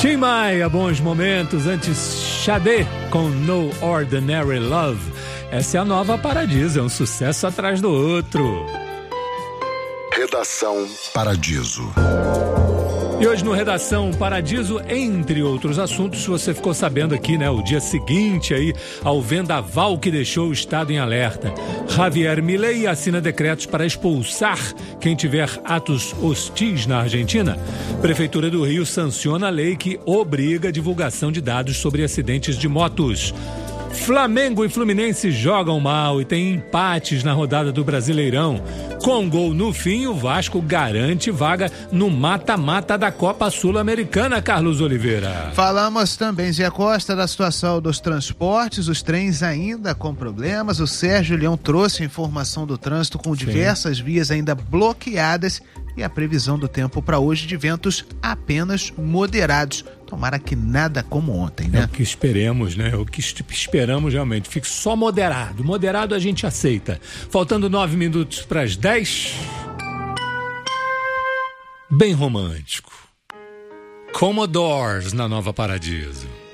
Tim Maia, bons momentos. Antes, Xadê com No Ordinary Love. Essa é a nova Paradiso, é um sucesso atrás do outro. Redação Paradiso. E hoje no Redação Paradiso, entre outros assuntos, você ficou sabendo aqui, né, o dia seguinte aí ao vendaval que deixou o estado em alerta. Javier Milei assina decretos para expulsar quem tiver atos hostis na Argentina. Prefeitura do Rio sanciona a lei que obriga a divulgação de dados sobre acidentes de motos. Flamengo e Fluminense jogam mal e tem empates na rodada do Brasileirão. Com gol no fim, o Vasco garante vaga no mata-mata da Copa Sul-Americana, Carlos Oliveira. Falamos também, Zé Costa, da situação dos transportes, os trens ainda com problemas. O Sérgio Leão trouxe a informação do trânsito com diversas vias ainda bloqueadas e a previsão do tempo para hoje de ventos apenas moderados. Tomara que nada como ontem, né? É o que esperemos, né? O que esperamos realmente. Fique só moderado. Moderado a gente aceita. Faltando 9 minutos para as 10. Bem romântico. Commodores na Nova Paradiso.